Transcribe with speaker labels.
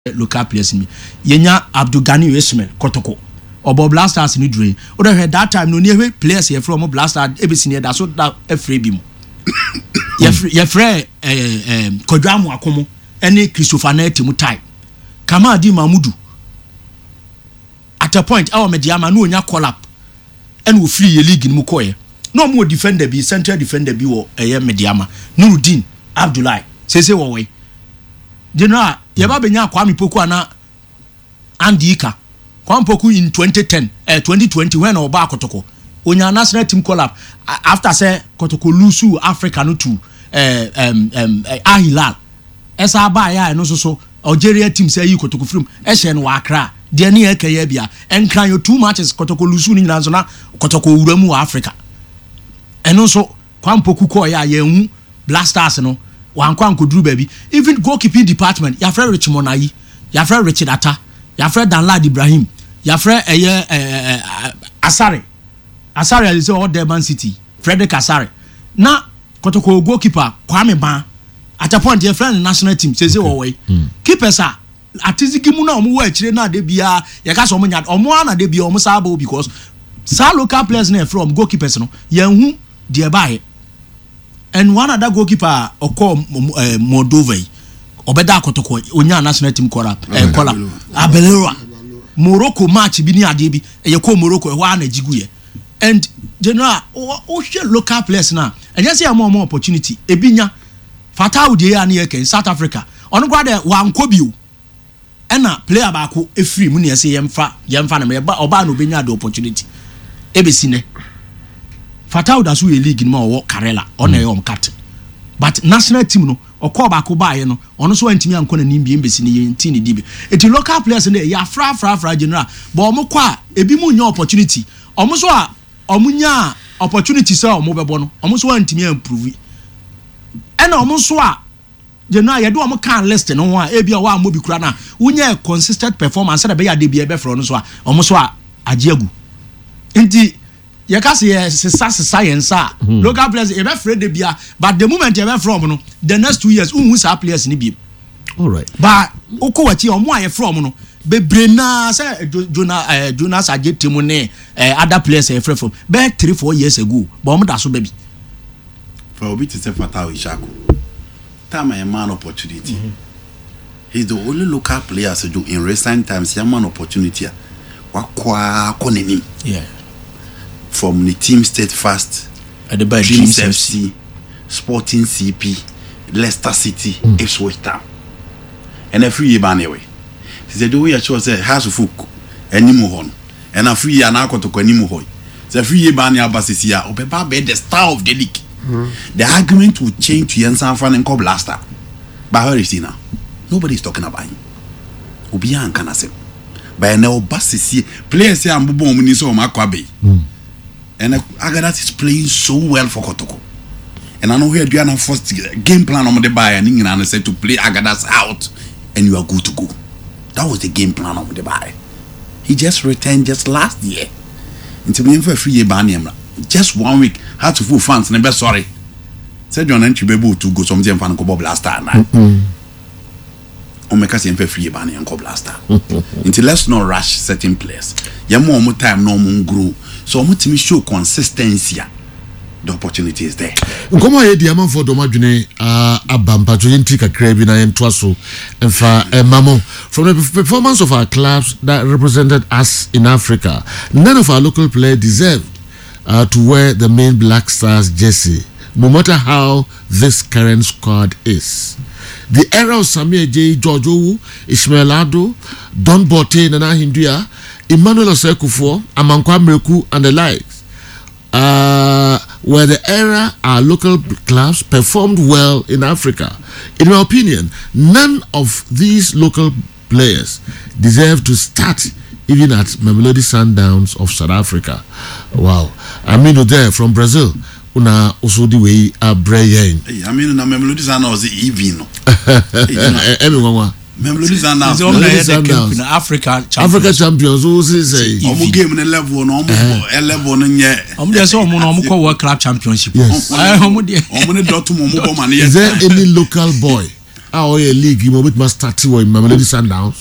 Speaker 1: local players me yenya Abdul Gani Ismail Kotoko obo Blasters ni dure o dey that time no near players here from Blasters ebesi near that so that free bi mu ye free Kodwamu Akomo any Christopher Neti mu type Kamadi Mamudu at a point our Mediama no nya call up and we free ye league in Mukoye no more defender be central defender be or Mediama Nuruddin Abdullahi say way General yeba benya Kwame Poku ana Andika Kwame Poku in 2010 2020 when oba Kotoko onya national team call up after say Kotoko lusu Africa no to Al Hilal esa ba ya no so Algeria team say you Kotoko from ehye no Accra de ne ekeye bia enkran yo 2 matches Kotoko lusu ni nyina so na Kotoko wuramu Africa eno so Kwame Poku ko ya hu Blasters no wankwan koduru baby even goalkeeping department ya friend Rich Monayi ya friend Richard Atta ya friend Danlad Ibrahim ya friend Asare is all Durban City Frederick Asare na Kotoko goalkeeper Kwame Ban at a point your friend national team say way keepers are atiziki mu na omo wa akire na de bia ya ka so omo nya omo ana de bia omo sabo because sa local players na from goalkeepers no ya hu de bae. And one other goalkeeper Oko Moldova Obeda Kotoko onya national team call up Abelera Morocco match bi ni ade bi e ko Morocco e wa na jiguye and general o share local players na and you see more opportunity ebinya Fatau de ya na ye South Africa ono gwa de wanko biu ena player ba ko e free mu na say yemfa na me oba na obenya the opportunity ebesi ne Fatau da so ye league no wo Karela on e cat but national team no okọ ba ko ba ye no ono so antimi anko na nimbi embesi ne yenti ne dibi eti local players ne ya fra general but omo kwa ebi mu nya opportunity omo so a omo nya opportunity say omo bebo no omo so antimi improve ena omo so a general ye do omo kan list no ho a ebi a wa mo bi kura na unya consistent performance na be ya de bi e be fro no so a omo so a agiagu enti you can see science local players e be afraid de bia but the moment you be from no the next 2 years who players ni bi
Speaker 2: all right
Speaker 1: but okowachi omo aye from no be brena say Jonas Ajetemu ne other players e from be 3-4 years ago but omo da so baby
Speaker 3: for obi to say Fatau Ishaku time a man opportunity he's the only local player so in recent times a man opportunity kwa koneni
Speaker 1: yeah
Speaker 3: from the team Steadfast, Dreams FC, Sporting CP, Leicester City, Ipswich Town. And a free year anyway. He said, the way I chose House of Folk, and Nimuhon, and a free year now to Nimuhoi. The free year banner Basisia, Opepa be the star of the league. The argument would change to Yansan Fan and Cobb Blaster. But how is he now? Nobody's talking about him. Obian can I say. By now, Basisia, players say I'm Bobo Muniso Makwabe. And Agadas is playing so well for Kotoko. And I know here Diana first game plan on the buy and England said to play Agadas out and you are good to go. That was the game plan on the buy. He just returned just last year. Into being for a free year ban just 1 week. Had to full fans and sorry. Said John and Chibebu to go some fan Kobo Blaster. On make us for free year ban and Kobo Blaster. Until let's not rush certain players. Yamo more time no more grow. So I'm going to show consistency. The opportunity is there.
Speaker 2: Nkoma ye diamant for domadwene abampa to yenti kakra bi na yentwa so emfa mamo from the performance of our clubs that represented us in Africa. None of our local players deserved to wear the main Black Stars jersey, no matter how this current squad is. The era of Samir J, George Owu, Ismail Ado, Don Bote, Nana Hinduya, Emmanuel Osekufo, Amankwa Mreku, and the likes, where the era our local clubs performed well in Africa. In my opinion, none of these local players deserve to start even at Mamelodi Sundowns of South Africa. Wow. I mean, there from Brazil. Una also the way Brian.
Speaker 3: I mean, na Mamelodi Sundowns even.
Speaker 2: Everyone.
Speaker 3: Mamelodi Sundowns.
Speaker 1: Africa
Speaker 2: champions. Who say?
Speaker 3: Omo game na level no level no nye.
Speaker 1: Omo dey say omo call World Club Championship.
Speaker 2: Yes.
Speaker 3: Omo ne Dortmund omo go man.
Speaker 2: Is there any local boy a ɔyɛ league yi mu obetuma start wɔ Mamelodi Sundowns.